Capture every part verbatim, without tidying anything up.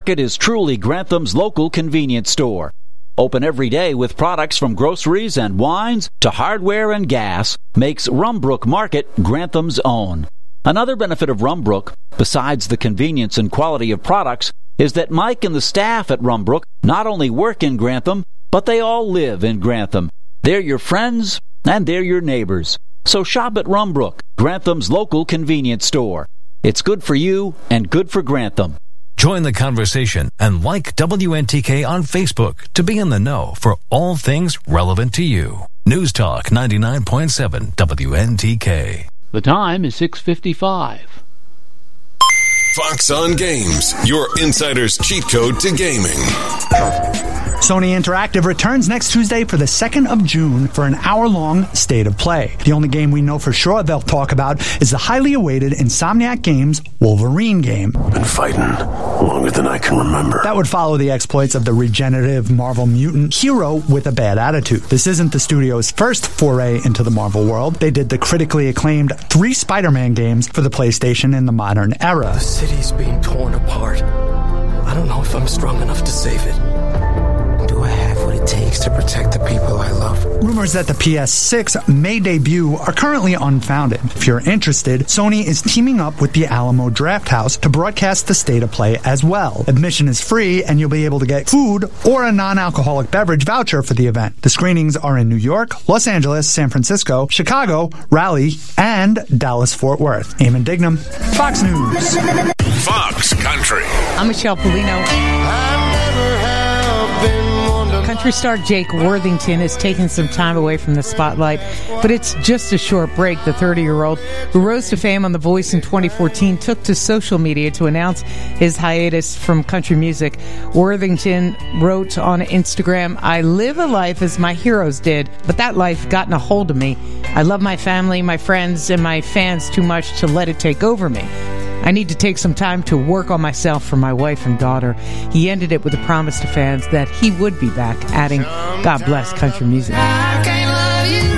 It is truly Grantham's local convenience store. Open every day with products from groceries and wines to hardware and gas makes Rumbrook Market Grantham's own. Another benefit of Rumbrook, besides the convenience and quality of products, is that Mike and the staff at Rumbrook not only work in Grantham, but they all live in Grantham. They're your friends and they're your neighbors. So shop at Rumbrook, Grantham's local convenience store. It's good for you and good for Grantham. Join the conversation and like W N T K on Facebook to be in the know for all things relevant to you. News Talk ninety-nine point seven W N T K. The time is six fifty-five. Fox on Games, your insider's cheat code to gaming. Sony Interactive returns next Tuesday for the second of June for an hour-long State of Play. The only game we know for sure they'll talk about is the highly awaited Insomniac Games Wolverine game. Been fighting longer than I can remember. That would follow the exploits of the regenerative Marvel mutant hero with a bad attitude. This isn't the studio's first foray into the Marvel world. They did the critically acclaimed three Spider-Man games for the PlayStation in the modern era. The city's being torn apart. I don't know if I'm strong enough to save it. Do I have what it takes to protect the people I love? Rumors that the P S six may debut are currently unfounded. If you're interested, Sony is teaming up with the Alamo Drafthouse to broadcast the State of Play as well. Admission is free, and you'll be able to get food or a non-alcoholic beverage voucher for the event. The screenings are in New York, Los Angeles, San Francisco, Chicago, Raleigh, and Dallas-Fort Worth. Eamon Dignam, Fox News. Fox Country. I'm Michelle Polino. Country star Jake Worthington is taking some time away from the spotlight, but it's just a short break. The thirty-year-old, who rose to fame on The Voice in twenty fourteen, took to social media to announce his hiatus from country music. Worthington wrote on Instagram, "I live a life as my heroes did, but that life gotten a hold of me. I love my family, my friends, and my fans too much to let it take over me. I need to take some time to work on myself for my wife and daughter." He ended it with a promise to fans that he would be back, adding, "God bless country music." I can't love you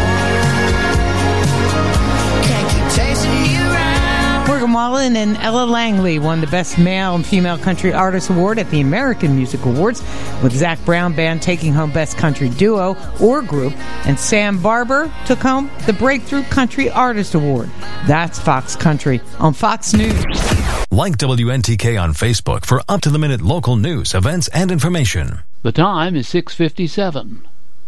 anymore. Can't keep chasing you around. Morgan Wallen and Ella Langley won the Best Male and Female Country Artist Award at the American Music Awards, with Zach Brown Band taking home Best Country Duo or Group, and Sam Barber took home the Breakthrough Country Artist Award. That's Fox Country on Fox News. Like W N T K on Facebook for up-to-the-minute local news, events, and information. The time is six fifty-seven.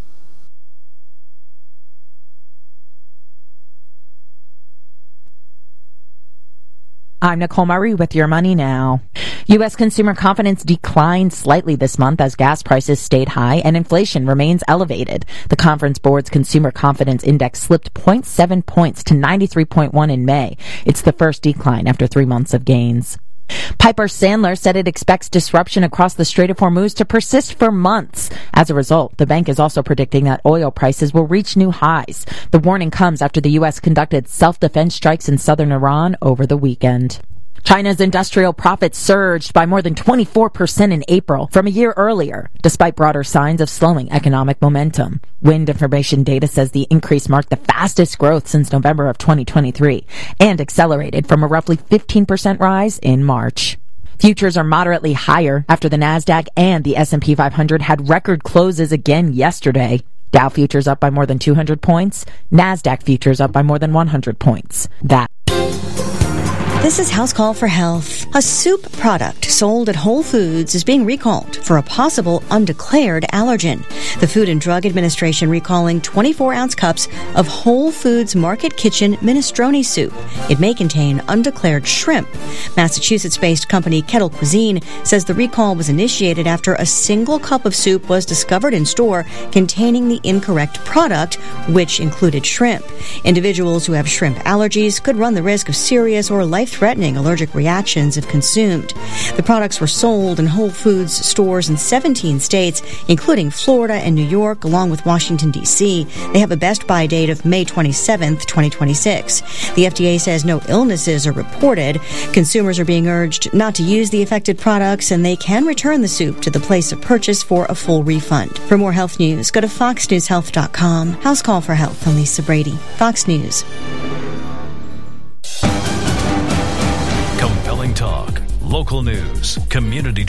I'm Nicole Murray with Your Money Now. U S consumer confidence declined slightly this month as gas prices stayed high and inflation remains elevated. The Conference Board's Consumer Confidence Index slipped zero point seven points to ninety-three point one in May. It's the first decline after three months of gains. Piper Sandler said it expects disruption across the Strait of Hormuz to persist for months. As a result, the bank is also predicting that oil prices will reach new highs. The warning comes after the U S conducted self-defense strikes in southern Iran over the weekend. China's industrial profits surged by more than twenty-four percent in April from a year earlier, despite broader signs of slowing economic momentum. Wind information data says the increase marked the fastest growth since November of twenty twenty-three and accelerated from a roughly fifteen percent rise in March. Futures are moderately higher after the NASDAQ and the S and P five hundred had record closes again yesterday. Dow futures up by more than two hundred points, NASDAQ futures up by more than one hundred points. That This is House Call for Health. A soup product sold at Whole Foods is being recalled for a possible undeclared allergen. The Food and Drug Administration recalling twenty-four ounce cups of Whole Foods Market Kitchen minestrone soup. It may contain undeclared shrimp. Massachusetts-based company Kettle Cuisine says the recall was initiated after a single cup of soup was discovered in store containing the incorrect product, which included shrimp. Individuals who have shrimp allergies could run the risk of serious or life threatening allergic reactions if consumed. The products were sold in Whole Foods stores in seventeen states, including Florida and New York, along with Washington, D C. They have a best buy date of May twenty-seventh, twenty twenty-six. The F D A says no illnesses are reported. Consumers are being urged not to use the affected products, and they can return the soup to the place of purchase for a full refund. For more health news, go to fox news health dot com. House Call for Health. I'm Lisa Brady. Fox News. Compelling talk, local news, community